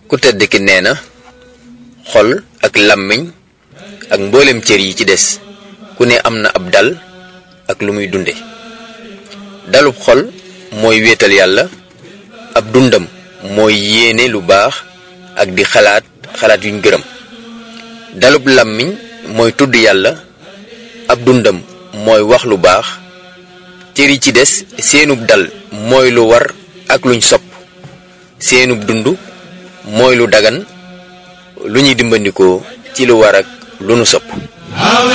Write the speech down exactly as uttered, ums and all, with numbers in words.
ku tedd ki nee na xol ak làmmiñ ak mboolem cër yi ci des ku ne am na ab dal ak lu muy dunde dalub xol mooy wéetal yàlla ab dundam mooy yéene lu baax ak di xalaat xalaat yuñ gërëm dalub làmmiñ mooy tudd yàlla ab dundam mooy wax lu baax cër yi ci des seenub dal mooy lu war ak luñ sopp seenub dund mooy lu dagan lu ñuy dimbandikoo ci lu war ak lu nu sopp